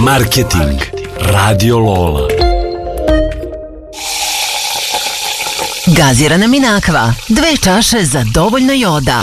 Marketing. Radio Lola. Gazirana Minakva. 2 čaše za dovoljno joda.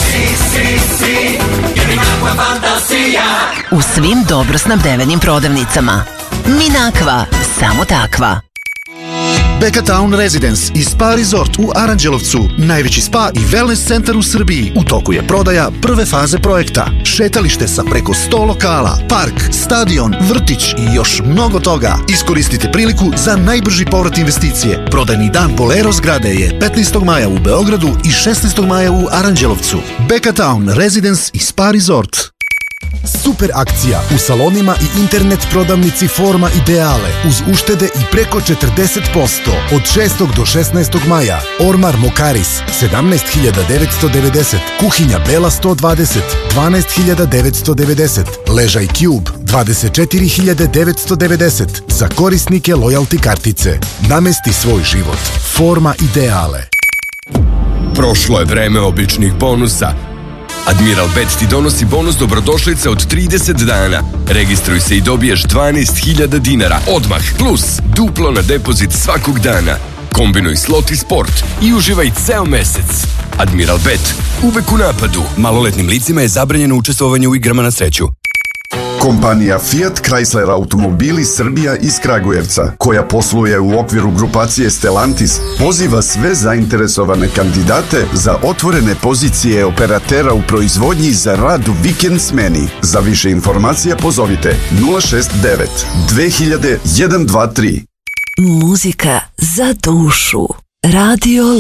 U svim dobro snabdevenim prodavnicama. Minakva, samo takva. Beka Town Residence i Spa Resort u Aranđelovcu, najveći spa i wellness centar u Srbiji. U toku je prodaja prve faze projekta. Šetalište sa preko 100 lokala, park, stadion, vrtić i još mnogo toga. Iskoristite priliku za najbrži povrat investicije. Prodajni dan Bolero zgrade je 15. maja u Beogradu i 16. maja u Aranđelovcu. Beka Town Residence i Spa Resort. Super akcija u salonima i internet prodavnici Forma Ideale uz uštede i preko 40% od 6. do 16. maja. Ormar Mokaris 17.990, kuhinja Bela 120 12.990, ležaj Cube 24.990 za korisnike lojalty kartice. Namesti svoj život. Forma Ideale. Prošlo je vreme običnih bonusa. Admiral Bet ti donosi bonus dobrodošlice od 30 dana. Registruj se i dobiješ 12.000 dinara odmah, plus duplo na depozit svakog dana. Kombinuj slot i sport i uživaj ceo mesec. Admiral Bet, uvek u napadu. Maloletnim licima je zabranjeno učestvovanje u igrama na sreću. Kompanija Fiat Chrysler Automobili Srbija iz Kragujevca, koja posluje u okviru grupacije Stellantis, poziva sve zainteresovane kandidate za otvorene pozicije operatera u proizvodnji za rad u vikend smeni. Za više informacija pozovite 069 2000 123. Muzika za dušu. Radio